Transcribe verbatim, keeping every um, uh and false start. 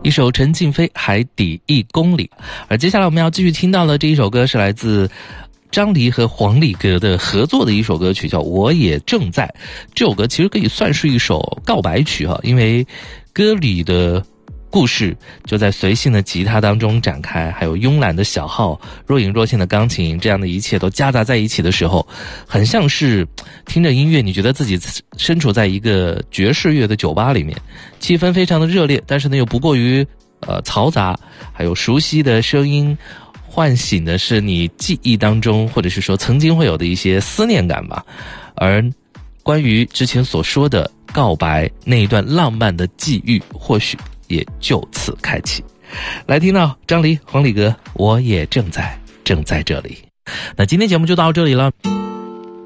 一首陈静飞《海底一公里》。而接下来我们要继续听到的这一首歌是来自张黎和黄礼格的合作的一首歌曲，叫《我也正在》。这首歌其实可以算是一首告白曲哈，因为歌里的故事就在随性的吉他当中展开，还有慵懒的小号、若隐若现的钢琴，这样的一切都夹杂在一起的时候，很像是听着音乐你觉得自己身处在一个爵士乐的酒吧里面，气氛非常的热烈，但是呢又不过于呃嘈杂，还有熟悉的声音唤醒的是你记忆当中或者是说曾经会有的一些思念感吧。而关于之前所说的告白那一段浪漫的际遇，或许也就此开启。来听到张黎、黄礼格，我也正在正在这里。那今天节目就到这里了。